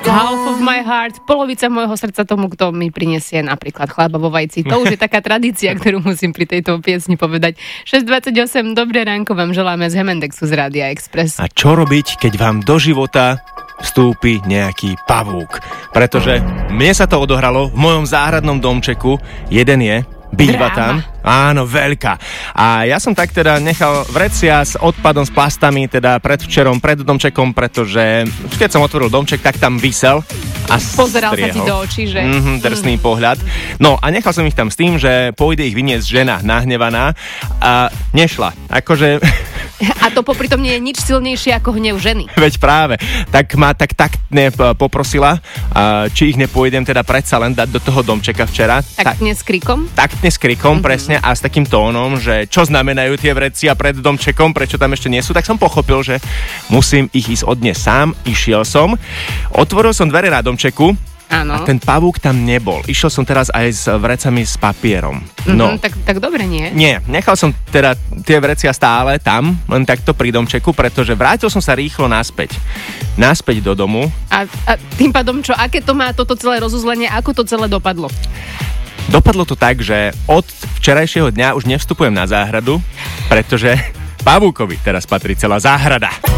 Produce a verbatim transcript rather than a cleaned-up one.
Half of my heart, polovica môjho srdca tomu, kto mi prinesie napríklad chleba vo vajci. To už je taká tradícia, ktorú musím pri tejto piesni povedať. šesť dvadsaťosem, dobré ránko vám želáme z Hemendexu z Rádia Express. A čo robiť, keď vám do života vstúpi nejaký pavúk? Pretože mne sa to odohralo v mojom záhradnom domčeku. Jeden je, býva tam. Áno, veľká. A ja som tak teda nechal vrecia s odpadom, s plastami, teda predvčerom, pred domčekom, pretože keď som otvoril domček, tak tam visel a pozeral striehol. sa ti do očí, že? Mm-hmm, drsný mm. pohľad. No a nechal som ich tam s tým, že pôjde ich vyniesť žena nahnevaná a nešla. Akože... A to popri tom nie je nič silnejšie ako hnev ženy. Veď práve. Tak ma tak taktne poprosila, či ich nepôjdem teda predsa len dať do toho domčeka včera. Taktne s krikom? Taktne s krikom, mm-hmm. presne, a s takým tónom, že čo znamenajú tie vrecia pred domčekom, prečo tam ešte nie sú, tak som pochopil, že musím ich ísť odniesť sám. Išiel som, otvoril som dvere na domčeku. Áno. A ten pavúk tam nebol. Išiel som teraz aj s vrecami s papierom. No. Mm-hmm, tak, tak dobre nie? Nie, nechal som teda tie vrecia stále tam, len takto pri domčeku, pretože vrátil som sa rýchlo naspäť. Naspäť do domu. A, a tým pádom čo, aké to má toto celé rozuzlenie, ako to celé dopadlo? Dopadlo to tak, že od včerajšieho dňa už nevstupujem na záhradu, pretože pavúkovi teraz patrí celá záhrada.